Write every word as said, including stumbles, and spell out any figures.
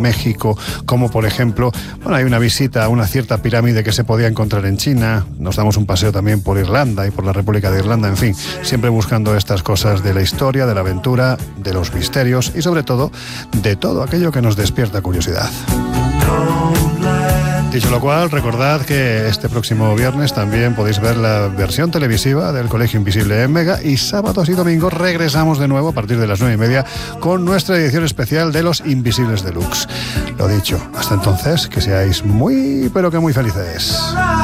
México, como por ejemplo, bueno, hay una visita a una cierta pirámide que se podía encontrar en China, nos damos un paseo también por Irlanda y por la República de Irlanda, en fin, siempre buscando estas cosas de la historia, de la aventura, de los misterios y sobre todo de todo aquello que nos despierta curiosidad. Dicho lo cual, recordad que este próximo viernes también podéis ver la versión televisiva del Colegio Invisible en Mega, y sábados y domingos regresamos de nuevo a partir de las nueve y media con nuestra edición especial de Los Invisibles Deluxe. Lo dicho, hasta entonces, que seáis muy, pero que muy felices.